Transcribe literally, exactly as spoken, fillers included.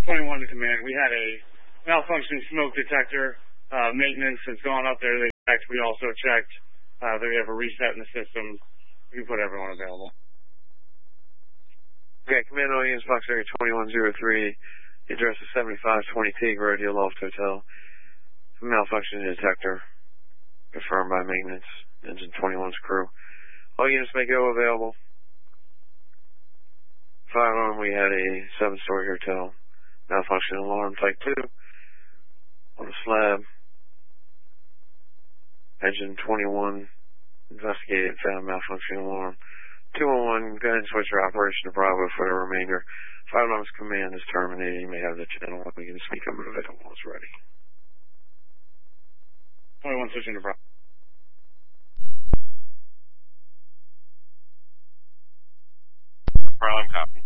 twenty-one to command. We had a malfunction smoke detector. Uh, maintenance has gone up there. They checked. We also checked. Uh, that we have a reset in the system. We can put everyone available. Okay, command all units, box area twenty-one oh three. The address is seventy-five twenty Teague Road, Hill Loft Hotel. Malfunction detector confirmed by maintenance. Engine twenty-one's crew. All units may go available. Fire alarm, we had a seven-story hotel. Malfunction alarm type two. On the slab. Engine twenty-one investigated, found malfunction alarm. two one one, go ahead and switch your operation to Bravo for the remainder. Fire alarm's command is terminated. You may have the channel when we can speak up if it was ready. twenty-one switching to Bravo. Bravo, copy.